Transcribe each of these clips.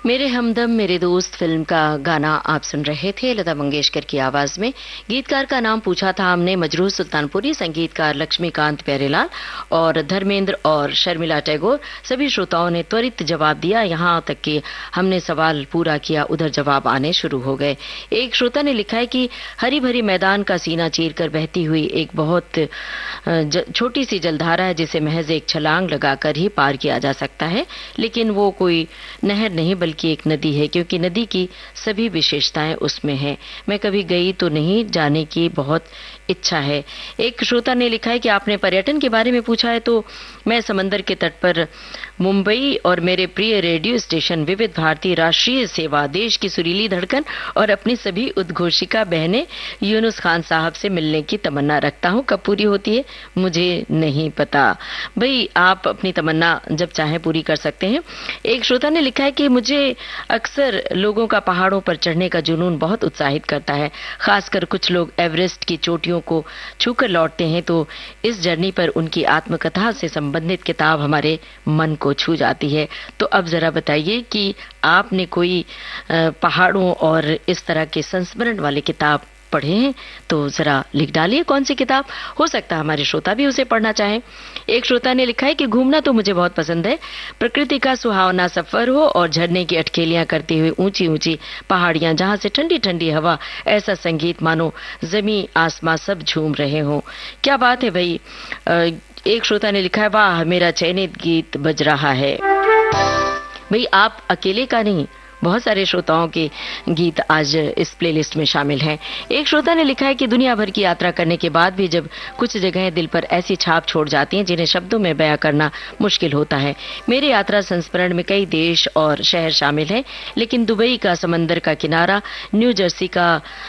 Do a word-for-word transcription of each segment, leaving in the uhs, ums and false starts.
मेरे हमदम मेरे दोस्त फिल्म का गाना आप सुन रहे थे लता मंगेशकर की आवाज में। गीतकार का नाम पूछा था हमने मजरूह सुल्तानपुरी, संगीतकार लक्ष्मीकांत प्यारेलाल और धर्मेंद्र और शर्मिला टैगोर। सभी श्रोताओं ने त्वरित जवाब दिया, यहाँ तक कि हमने सवाल पूरा किया उधर जवाब आने शुरू हो गए। एक श्रोता ने लिखा है कि हरी भरी मैदान का सीना चीर कर बहती हुई एक बहुत छोटी सी जलधारा है जिसे महज एक छलांग लगाकर ही पार किया जा सकता है, लेकिन वो कोई नहर नहीं बल्कि एक नदी है, क्योंकि नदी की सभी विशेषताएं उसमें हैं। मैं कभी गई तो नहीं, जाने की बहुत इच्छा है। एक श्रोता ने लिखा है कि आपने पर्यटन के बारे में पूछा है तो मैं समंदर के तट पर मुंबई और मेरे प्रिय रेडियो स्टेशन विविध भारती राष्ट्रीय सेवा, देश की सुरीली धड़कन और अपनी सभी उद्घोषिका बहनें यूनुस खान साहब से मिलने की तमन्ना रखता हूं। कब पूरी होती है मुझे नहीं पता। भाई आप अपनी तमन्ना जब चाहे पूरी कर सकते हैं। एक श्रोता ने लिखा है कि मुझे अक्सर लोगों का पहाड़ों पर चढ़ने का जुनून बहुत उत्साहित करता है, खासकर कुछ लोग एवरेस्ट की चोटियों को छूकर लौटते हैं तो इस जर्नी पर उनकी आत्मकथा से संबंधित किताब हमारे मन को छू जाती है। तो अब जरा बताइए कि आपने कोई पहाड़ों और इस तरह के संस्मरण वाले किताब पढ़े हैं तो जरा लिख डालिए कौन सी किताब। हो सकता है हमारे श्रोता भी उसे पढ़ना चाहें। एक श्रोता ने लिखा है कि घूमना तो मुझे बहुत पसंद है, प्रकृति का सुहावना सफर हो और झरने की अटकेलियां करती हुई ऊंची ऊंची पहाड़ियां जहां से ठंडी ठंडी हवा, ऐसा संगीत मानो जमी आसमां सब झूम रहे हों। क्या बात है भाई। एक श्रोता ने लिखा है वाह मेरा चयनित गीत बज रहा है। भाई आप अकेले का नहीं, बहुत सारे श्रोताओं के गीत आज इस प्लेलिस्ट में शामिल हैं। एक श्रोता ने लिखा है कि दुनिया भर की यात्रा करने के बाद भी जब कुछ जगहें दिल पर ऐसी छाप छोड़ जाती हैं जिन्हें शब्दों में बयां करना मुश्किल होता है। मेरे यात्रा संस्मरण में कई देश और शहर शामिल हैं, लेकिन दुबई का समंदर का किनारा, न्यू जर्सी का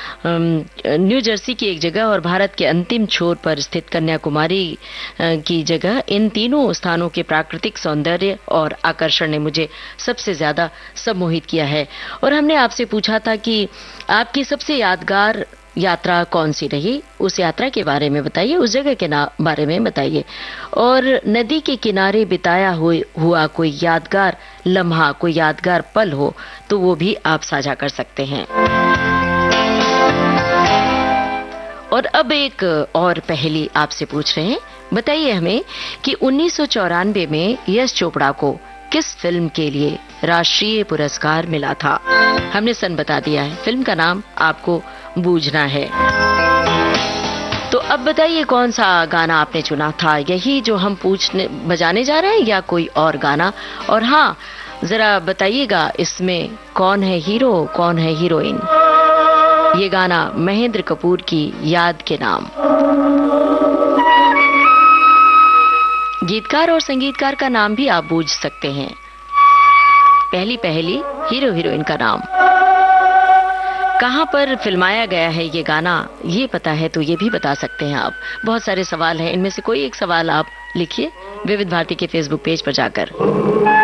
न्यू जर्सी की एक जगह और भारत के अंतिम छोर पर स्थित कन्याकुमारी की जगह, इन तीनों स्थानों के प्राकृतिक सौंदर्य और आकर्षण ने मुझे सबसे ज्यादा सम्मोहित किया है। और हमने आपसे पूछा था कि आपकी सबसे यादगार यात्रा कौन सी रही, उस यात्रा के बारे में बताइए, उस जगह के बारे में बताइए, और नदी के किनारे बिताया हुआ कोई यादगार लम्हा, कोई यादगार पल हो तो वो भी आप साझा कर सकते हैं। और अब एक और पहेली आपसे पूछ रहे हैं। बताइए हमें कि उन्नीस सौ चौरानवे में यश चोपड़ा को किस फिल्म के लिए राष्ट्रीय पुरस्कार मिला था। हमने सन बता दिया है, फिल्म का नाम आपको बूझना है। तो अब बताइए कौन सा गाना आपने चुना था, यही जो हम पूछने बजाने जा रहे हैं या कोई और गाना। और हाँ जरा बताइएगा इसमें कौन है हीरो कौन है हीरोइन। ये गाना महेंद्र कपूर की याद के नाम। गीतकार और संगीतकार का नाम भी आप बूझ सकते हैं। पहली पहली हीरो हीरोइन का नाम। कहां पर फिल्माया गया है ये गाना, ये पता है तो ये भी बता सकते हैं आप। बहुत सारे सवाल हैं, इनमें से कोई एक सवाल आप लिखिए विविध भारती के फेसबुक पेज पर जाकर।